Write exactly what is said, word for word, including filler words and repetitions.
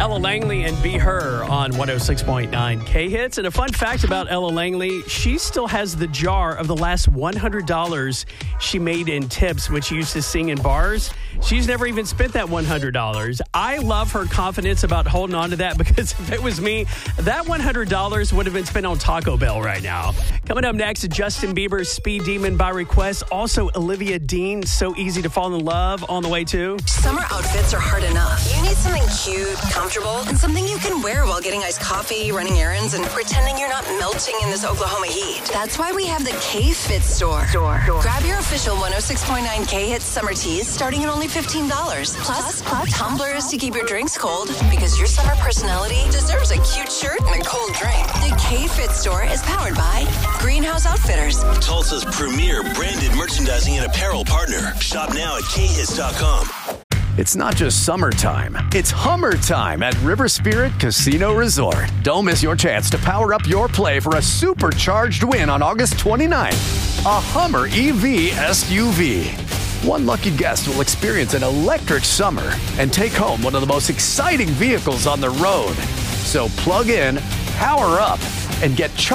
Ella Langley and Be Her on one oh six point nine K-Hits. And a fun fact about Ella Langley, she still has the jar of the last one hundred dollars she made in tips, which she used to sing in bars. She's never even spent that one hundred dollars. I love her confidence about holding on to that because if it was me, that one hundred dollars would have been spent on Taco Bell right now. Coming up next, Justin Bieber's Speed Demon by Request. Also, Olivia Dean, So Easy to Fall in Love on the way too. Summer outfits are hard enough. You need something cute, comfortable, and something you can wear while getting iced coffee, running errands, and pretending you're not melting in this Oklahoma heat. That's why we have the K-Fit store. Store. Grab your official one oh six point nine K-Hits summer tees starting at only fifteen dollars. Plus, Plus, tumblers to keep your drinks cold because your summer personality deserves a cute shirt and a cold drink. The K-Fit store is powered by Greenhouse Outfitters, Tulsa's premier branded merchandising and apparel partner. Shop now at K hits dot com. It's not just summertime, it's Hummer time at River Spirit Casino Resort. Don't miss your chance to power up your play for a supercharged win on August twenty-ninth. A Hummer E V S U V. One lucky guest will experience an electric summer and take home one of the most exciting vehicles on the road. So plug in, power up, and get charged